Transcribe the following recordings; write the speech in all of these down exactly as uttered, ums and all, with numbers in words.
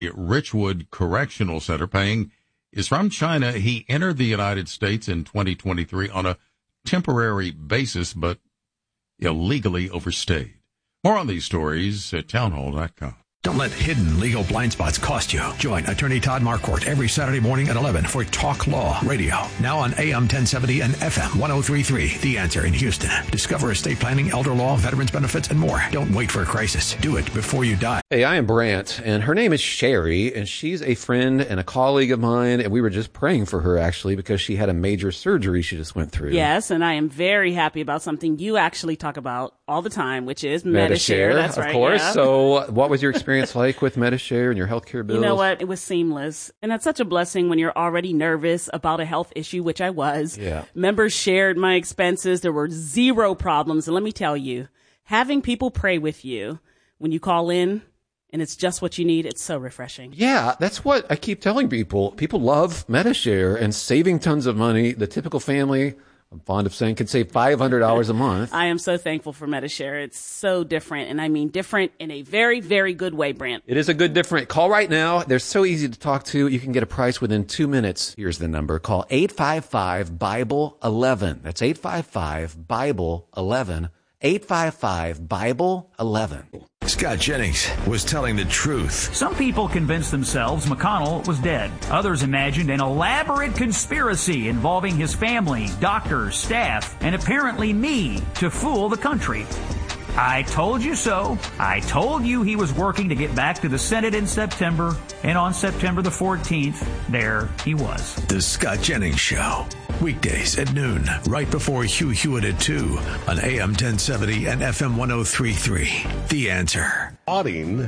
Richwood Correctional Center. Paying is from China. He entered the United States in twenty twenty-three on a temporary basis, but illegally overstayed. More on these stories at townhall dot com. Don't let hidden legal blind spots cost you. Join attorney Todd Marquardt every Saturday morning at eleven for Talk Law Radio. Now on A M ten seventy and F M ten thirty-three. The Answer in Houston. Discover estate planning, elder law, veterans benefits, and more. Don't wait for a crisis. Do it before you die. Hey, I am Brant, and her name is Sherry, and she's a friend and a colleague of mine, and we were just praying for her, actually, because she had a major surgery she just went through. Yes, and I am very happy about something you actually talk about all the time, which is Medi-Share. That's of right, course. yeah. So what was your experience like with Medi-Share and your healthcare bills? You know what? It was seamless. And that's such a blessing when you're already nervous about a health issue, which I was. Yeah. Members shared my expenses. There were zero problems. And let me tell you, having people pray with you when you call in and it's just what you need, it's so refreshing. Yeah, that's what I keep telling people. People love Medi-Share and saving tons of money. The typical family, I'm fond of saying, can save five hundred dollars a month. I am so thankful for Medi-Share. It's so different, and I mean different in a very, very good way, Brant. It is a good different. Call right now. They're so easy to talk to. You can get a price within two minutes. Here's the number. Call eight five five, Bible eleven. That's eight five five, Bible eleven. eight five five, Bible eleven. Scott Jennings was telling the truth. Some people convinced themselves McConnell was dead. Others imagined an elaborate conspiracy involving his family, doctors, staff, and apparently me to fool the country. I told you so. I told you he was working to get back to the Senate in September, and on September the fourteenth, there he was. The Scott Jennings Show. Weekdays at noon, right before Hugh Hewitt at two on A M ten seventy and F M ten thirty-three. The Answer. Auditing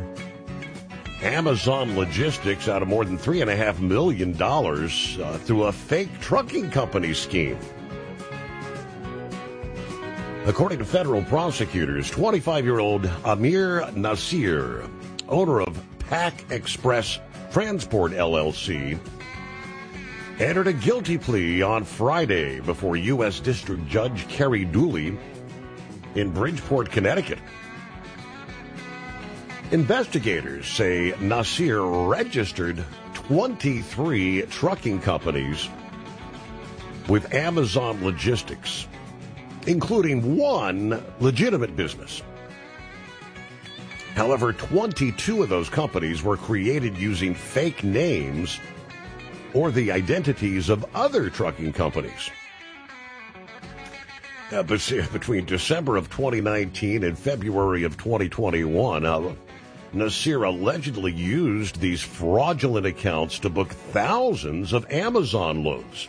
Amazon Logistics out of more than three point five million dollars uh, through a fake trucking company scheme. According to federal prosecutors, twenty-five-year-old Amir Nasir, owner of Pack Express Transport L L C, entered a guilty plea on Friday before U S District Judge Kerry Dooley in Bridgeport, Connecticut. Investigators say Nasir registered twenty-three trucking companies with Amazon Logistics, including one legitimate business. However, twenty-two of those companies were created using fake names or the identities of other trucking companies. Uh, but between December of twenty nineteen and February of twenty twenty-one, uh, Nasir allegedly used these fraudulent accounts to book thousands of Amazon loads.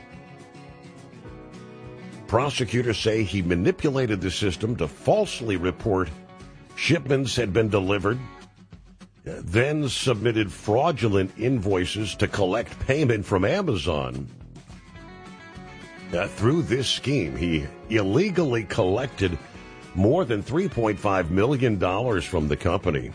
Prosecutors say he manipulated the system to falsely report shipments had been delivered, then submitted fraudulent invoices to collect payment from Amazon. Uh, through this scheme, he illegally collected more than three point five million dollars from the company.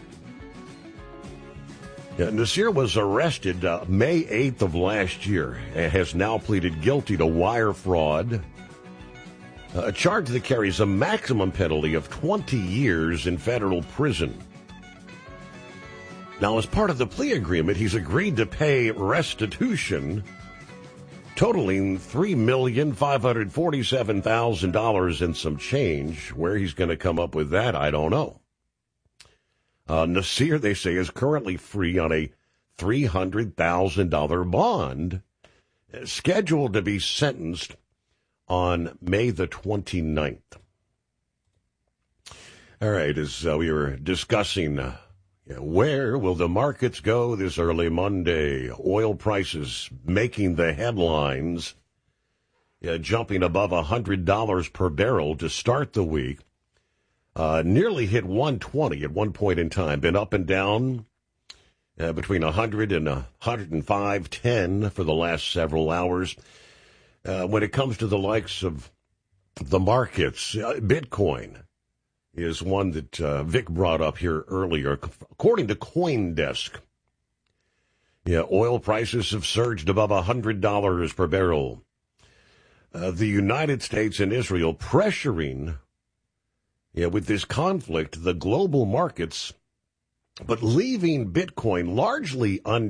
Uh, Nasir was arrested uh, May eighth of last year and has now pleaded guilty to wire fraud, a charge that carries a maximum penalty of twenty years in federal prison. Now, as part of the plea agreement, he's agreed to pay restitution totaling three million five hundred forty-seven thousand dollars and some change. Where he's going to come up with that, I don't know. Uh, Nasir, they say, is currently free on a three hundred thousand dollars bond, scheduled to be sentenced on May the twenty-ninth. All right, as uh, we were discussing, uh, where will the markets go this early Monday? Oil prices making the headlines, uh, jumping above one hundred dollars per barrel to start the week. Uh, nearly hit one twenty at one point in time. Been up and down uh, between one hundred and one hundred five ten for the last several hours. Uh, when it comes to the likes of the markets, uh, Bitcoin is one that uh, Vic brought up here earlier. According to CoinDesk, yeah, oil prices have surged above one hundred dollars per barrel. Uh, the United States and Israel pressuring, yeah, with this conflict, the global markets but leaving Bitcoin largely